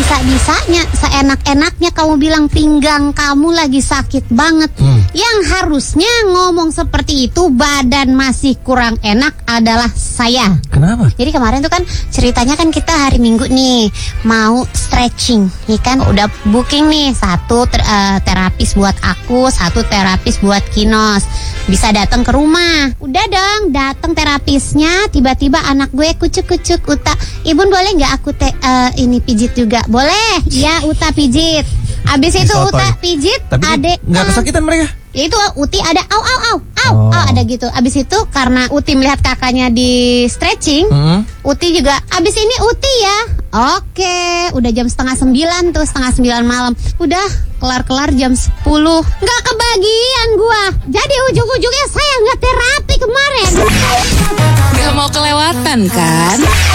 bisa-bisanya, seenak-enaknya kamu bilang pinggang kamu lagi sakit banget. Yang harusnya ngomong seperti itu badan masih kurang enak adalah saya. Kenapa? Jadi kemarin tuh kan ceritanya kan kita hari Minggu nih mau stretching, nih kan udah booking nih satu terapis buat aku, satu terapis buat Kinos. Bisa datang ke rumah. Udah dong, datang terapisnya, tiba-tiba anak gue kucuk-kucuk, Uta, Ibun boleh nggak aku ini pijit juga? Boleh, ya Uta pijit. Abis itu Disotoy. Uta pijit, Tapi adek nggak kesakitan mereka? itu Uti ada au Oh. ada gitu. Abis itu karena Uti melihat kakaknya di stretching, Uti juga abis ini Uti ya. Oke, udah jam 8:30 tuh, 8:30 malam. Udah kelar jam 10. Nggak kebagian gua. Jadi ujung-ujungnya saya nggak terapi kemarin. Gak mau kelewatan kan?